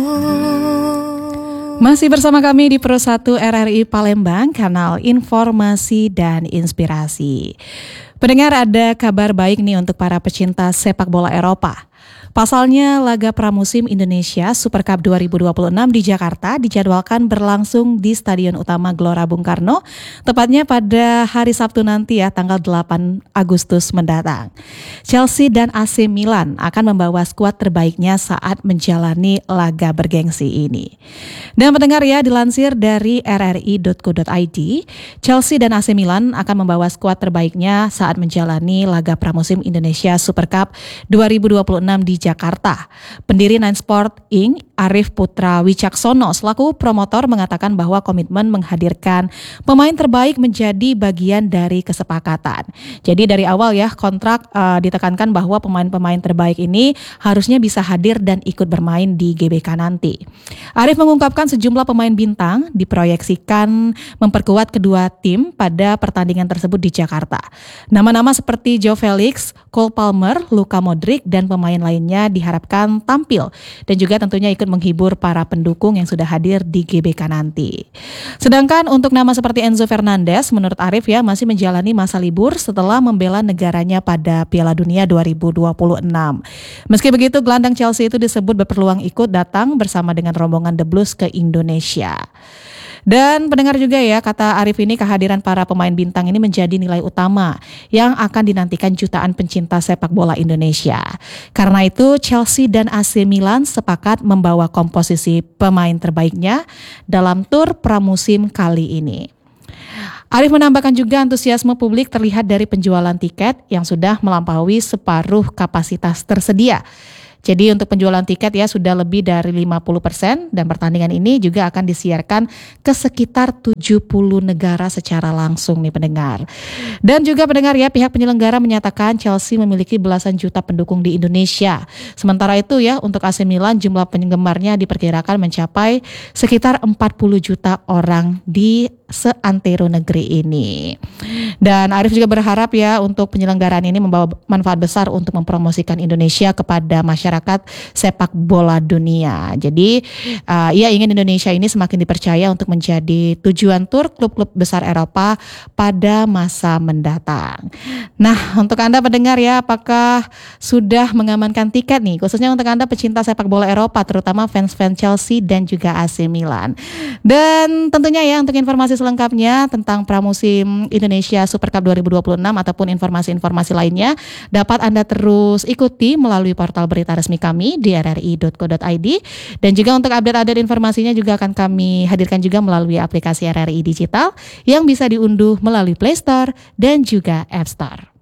Masih bersama kami di Pro 1 RRI Palembang, kanal informasi dan inspirasi. Pendengar, ada kabar baik nih untuk para pecinta sepak bola Eropa. Pasalnya, laga pramusim Indonesia Super Cup 2026 di Jakarta dijadwalkan berlangsung di Stadion Utama Gelora Bung Karno, tepatnya pada hari Sabtu nanti ya, tanggal 8 Agustus mendatang. Chelsea dan AC Milan akan membawa skuad terbaiknya saat menjalani laga bergengsi ini. Dan pendengar ya, dilansir dari rri.co.id, Chelsea dan AC Milan akan membawa skuad terbaiknya saat menjalani laga pramusim Indonesia Super Cup 2026 di Jakarta. Pendiri Nine Sport Inc. Arif Putra Wicaksono selaku promotor mengatakan bahwa komitmen menghadirkan pemain terbaik menjadi bagian dari kesepakatan. Jadi dari awal ya kontrak ditekankan bahwa pemain-pemain terbaik ini harusnya bisa hadir dan ikut bermain di GBK nanti. Arif mengungkapkan sejumlah pemain bintang diproyeksikan memperkuat kedua tim pada pertandingan tersebut di Jakarta. Nama-nama seperti Joe Felix, Cole Palmer, Luka Modric, dan pemain lainnya diharapkan tampil dan juga tentunya ikut menghibur para pendukung yang sudah hadir di GBK nanti. Sedangkan untuk nama seperti Enzo Fernandez, menurut Arif ya masih menjalani masa libur setelah membela negaranya pada Piala Dunia 2026. Meski begitu, gelandang Chelsea itu disebut berpeluang ikut datang bersama dengan rombongan The Blues ke Indonesia. Dan pendengar juga ya, kata Arif ini kehadiran para pemain bintang ini menjadi nilai utama yang akan dinantikan jutaan pencinta sepak bola Indonesia. Karena itu Chelsea dan AC Milan sepakat membawa komposisi pemain terbaiknya dalam tur pramusim kali ini. Arif menambahkan juga antusiasme publik terlihat dari penjualan tiket yang sudah melampaui separuh kapasitas tersedia. Jadi untuk penjualan tiket ya sudah lebih dari 50% dan pertandingan ini juga akan disiarkan ke sekitar 70 negara secara langsung nih pendengar. Dan juga pendengar ya, pihak penyelenggara menyatakan Chelsea memiliki belasan juta pendukung di Indonesia. Sementara itu ya untuk AC Milan jumlah penggemarnya diperkirakan mencapai sekitar 40 juta orang di seantero negeri ini. Dan Arif juga berharap ya untuk penyelenggaraan ini membawa manfaat besar untuk mempromosikan Indonesia kepada masyarakat sepak bola dunia. Jadi ia ingin Indonesia ini semakin dipercaya untuk menjadi tujuan tur klub-klub besar Eropa pada masa mendatang. Nah, untuk Anda pendengar ya, apakah sudah mengamankan tiket nih, khususnya untuk Anda pecinta sepak bola Eropa, terutama fans-fans Chelsea dan juga AC Milan. Dan tentunya ya untuk informasi selengkapnya tentang pramusim Indonesia Super Cup 2026 ataupun informasi-informasi lainnya dapat Anda terus ikuti melalui portal berita resmi kami di rri.co.id, dan juga untuk update-update informasinya juga akan kami hadirkan juga melalui aplikasi RRI Digital yang bisa diunduh melalui Play Store dan juga App Store.